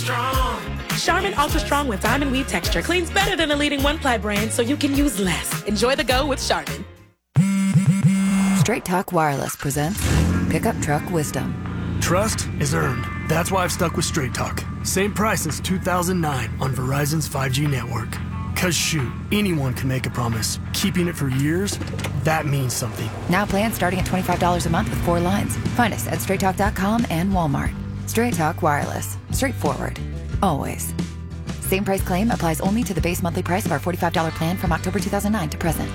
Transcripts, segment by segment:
strong. Charmin Ultra Strong with diamond weave texture cleans better than the leading one-ply brand, so you can use less. Enjoy the go with Charmin. Straight Talk Wireless presents Pickup Truck Wisdom. Trust is earned. That's why I've stuck with Straight Talk. Same price since 2009 on Verizon's 5G network. Cause shoot, anyone can make a promise. Keeping it for years, that means something. Now plans starting at $25 a month with 4 lines. Find us at straighttalk.com and Walmart. Straight Talk Wireless. Straightforward. Always. Same price claim applies only to the base monthly price of our $45 plan from October 2009 to present.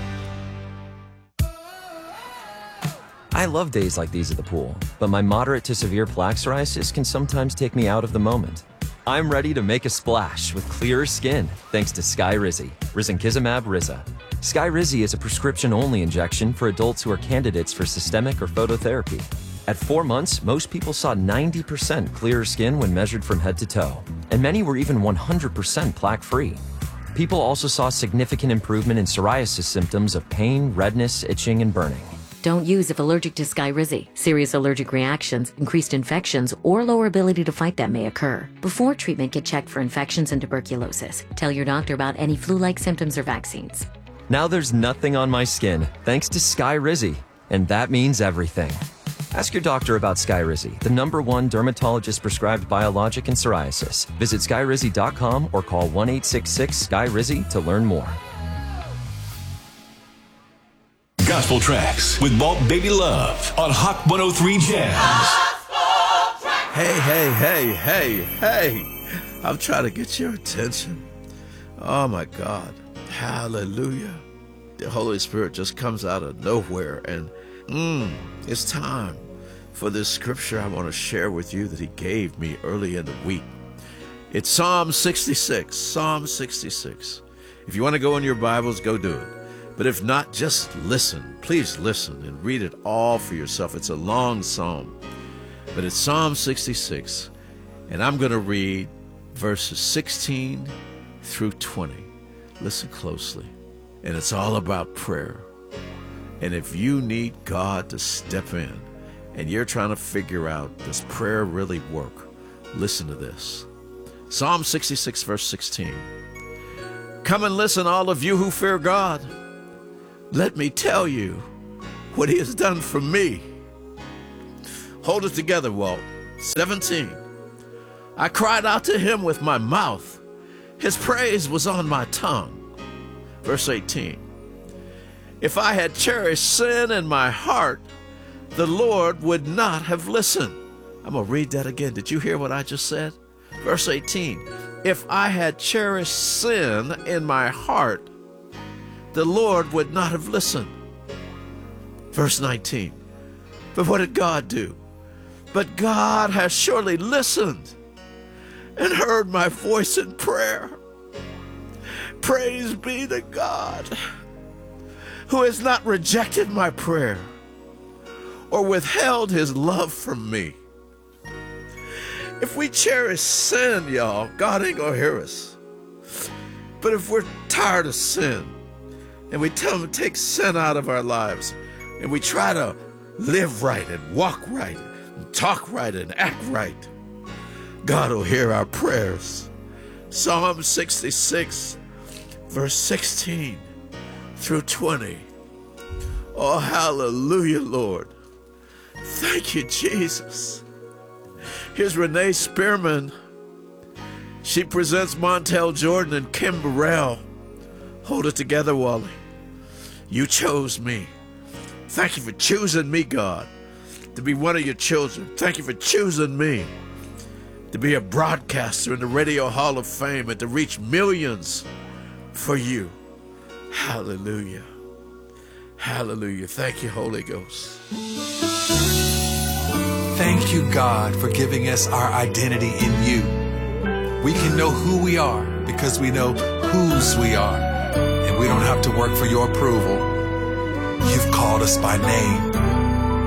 I love days like these at the pool, but my moderate to severe plaque psoriasis can sometimes take me out of the moment. I'm ready to make a splash with clearer skin thanks to Skyrizi, risankizumab Riza. Skyrizi is a prescription-only injection for adults who are candidates for systemic or phototherapy. At 4 months, most people saw 90% clearer skin when measured from head to toe, and many were even 100% plaque-free. People also saw significant improvement in psoriasis symptoms of pain, redness, itching, and burning. Don't use if allergic to Skyrizi. Serious allergic reactions, increased infections, or lower ability to fight them may occur. Before treatment, get checked for infections and tuberculosis. Tell your doctor about any flu-like symptoms or vaccines. Now there's nothing on my skin thanks to Skyrizi, and that means everything. Ask your doctor about Skyrizi, the #1 dermatologist-prescribed biologic in psoriasis. Visit skyrizi.com or call 1-866-SKY-RIZI to learn more. Gospel Tracks with Walt Baby Love on Hot 103 Jazz. Hey. I'm trying to get your attention. Oh my God. Hallelujah. The Holy Spirit just comes out of nowhere, and it's time for this scripture I want to share with you that he gave me early in the week. It's Psalm 66. Psalm 66. If you want to go in your Bibles, go do it. But if not, just listen. Please listen and read it all for yourself. It's a long psalm, but it's Psalm 66, and I'm going to read verses 16 through 20. Listen closely, and it's all about prayer. And if you need God to step in and you're trying to figure out, does prayer really work? Listen to this. Psalm 66, verse 16. Come and listen, all of you who fear God. Let me tell you what he has done for me. Hold it together, Walt. 17. I cried out to him with my mouth. His praise was on my tongue. Verse 18. If I had cherished sin in my heart, the Lord would not have listened. I'm going to read that again. Did you hear what I just said? Verse 18. If I had cherished sin in my heart, the Lord would not have listened. Verse 19. But what did God do? But God has surely listened and heard my voice in prayer. Praise be to God, who has not rejected my prayer or withheld his love from me. If we cherish sin, y'all, God ain't gonna hear us. But if we're tired of sin, and we tell him to take sin out of our lives, and we try to live right and walk right and talk right and act right, God will hear our prayers. Psalm 66, verse 16 through 20. Oh, hallelujah, Lord. Thank you, Jesus. Here's Renee Spearman. She presents Montel Jordan and Kim Burrell. Hold it together, Wally. You chose me. Thank you for choosing me, God, to be one of your children. Thank you for choosing me to be a broadcaster in the Radio Hall of Fame and to reach millions for you. Hallelujah. Hallelujah. Thank you, Holy Ghost. Thank you, God, for giving us our identity in you. We can know who we are because we know whose we are. And we don't have to work for your approval. You've called us by name.